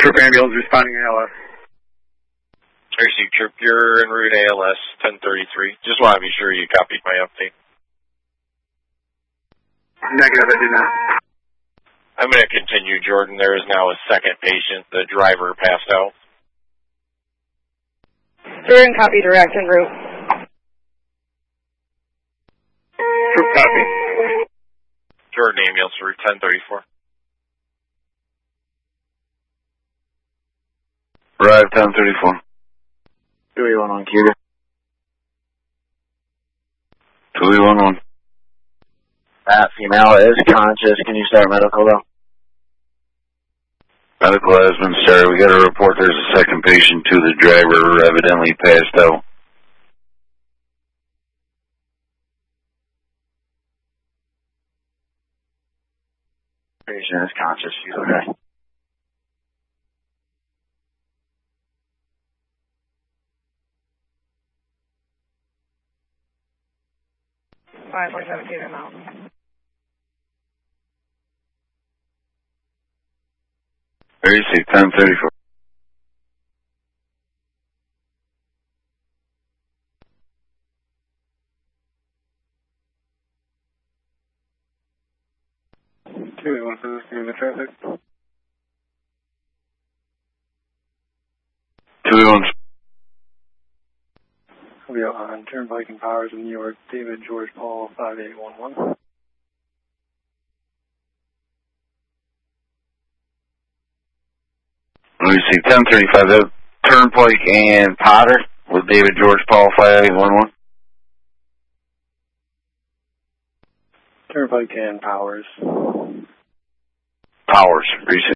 Troop ambulance responding ALS. Tracy, Troop, you're en route ALS 1033. Just want to be sure you copied my update. Negative, I did not. I'm going to continue, Jordan. There is now a second patient. The driver passed out. Jordan, copy, direct en route. Troop, copy. Jordan, ambulance route 1034. Arrive 1034. 2E11 Cuba. 2E11. That female is conscious. Can you start medical though? Medical has been started. We got a report there's a second patient too. The driver evidently passed out. Patient is conscious. She's okay. Five, 417 amount. Very sick, 1034. One for the traffic. 2E1. We are on Turnpike and Powers in New York. David George Paul 5811. Let me see, 1035. That Turnpike and Potter with David George Paul 5811. Turnpike and Powers. Powers, recent.